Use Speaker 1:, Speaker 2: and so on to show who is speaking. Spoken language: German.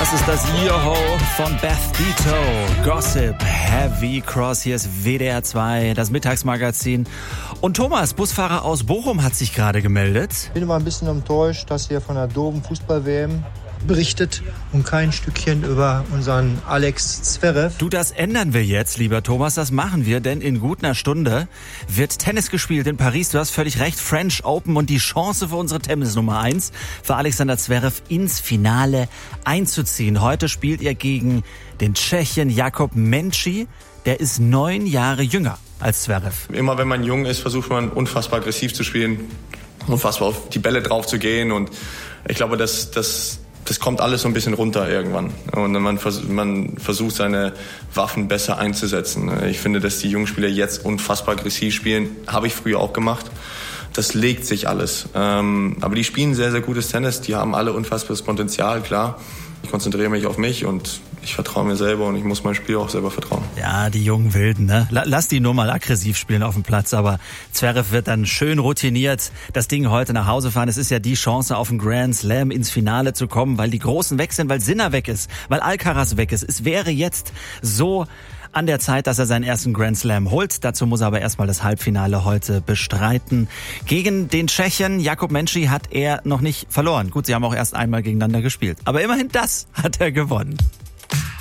Speaker 1: Das ist das Yoho von Beth Dito. Gossip, Heavy Cross. Hier ist WDR 2, das Mittagsmagazin. Und Thomas, Busfahrer aus Bochum, hat sich gerade gemeldet.
Speaker 2: Ich bin immer ein bisschen enttäuscht, dass ihr von der doofen Fußball-WM berichtet und kein Stückchen über unseren Alex Zverev.
Speaker 1: Du, das ändern wir jetzt, lieber Thomas, das machen wir, denn in gut einer Stunde wird Tennis gespielt in Paris. Du hast völlig recht, French Open, und die Chance für unsere Tennis Nummer 1, für Alexander Zverev ins Finale einzuziehen. Heute spielt er gegen den Tschechen Jakub Menčí, der ist 9 Jahre jünger als Zverev.
Speaker 3: Immer wenn man jung ist, versucht man unfassbar aggressiv zu spielen, unfassbar auf die Bälle drauf zu gehen, und ich glaube, das kommt alles so ein bisschen runter irgendwann. Und man versucht, seine Waffen besser einzusetzen. Ich finde, dass die jungen Spieler jetzt unfassbar aggressiv spielen. Habe ich früher auch gemacht. Das legt sich alles. Aber die spielen sehr, sehr gutes Tennis. Die haben alle unfassbares Potenzial, klar. Ich konzentriere mich auf mich und ich vertraue mir selber, und ich muss meinem Spiel auch selber vertrauen.
Speaker 1: Ja, die jungen Wilden, ne? Lass die nur mal aggressiv spielen auf dem Platz, aber Zverev wird dann schön routiniert das Ding heute nach Hause fahren. Es ist ja die Chance, auf den Grand Slam ins Finale zu kommen, weil die Großen weg sind, weil Sinner weg ist, weil Alcaraz weg ist. Es wäre jetzt so an der Zeit, dass er seinen ersten Grand Slam holt. Dazu muss er aber erstmal das Halbfinale heute bestreiten. Gegen den Tschechen Jakub Menčí hat er noch nicht verloren. Gut, sie haben auch erst einmal gegeneinander gespielt. Aber immerhin das hat er gewonnen.